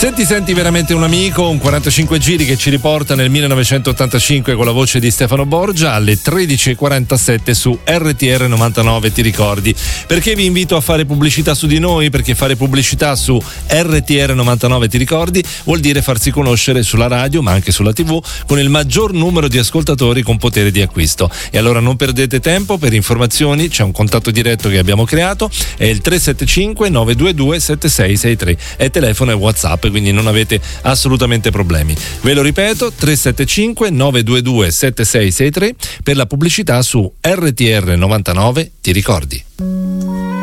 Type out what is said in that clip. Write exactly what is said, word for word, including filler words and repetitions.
Senti, senti veramente un amico, un quarantacinque giri che ci riporta nel millenovecentottantacinque con la voce di Stefano Borgia alle tredici e quarantasette su R T R novantanove, ti ricordi? Perché vi invito a fare pubblicità su di noi? Perché fare pubblicità su R T R novantanove, ti ricordi, vuol dire farsi conoscere sulla radio ma anche sulla tivù con il maggior numero di ascoltatori con potere di acquisto. E allora non perdete tempo, per informazioni c'è un contatto diretto che abbiamo creato, è il tre sette cinque nove due due sette sei sei tre, è telefono e WhatsApp, quindi non avete assolutamente problemi. Ve lo ripeto, tre sette cinque nove due due sette sei sei tre per la pubblicità su R T R novantanove, ti ricordi?